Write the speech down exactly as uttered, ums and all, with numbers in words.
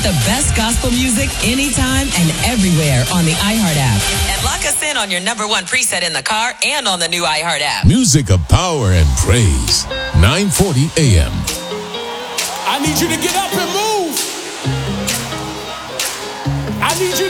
Get the best gospel music anytime and everywhere on the iHeart app. And lock us in on your number one preset in the car and on the new iHeart app. Music of power and praise. nine forty a.m. I need you to get up and move. I need you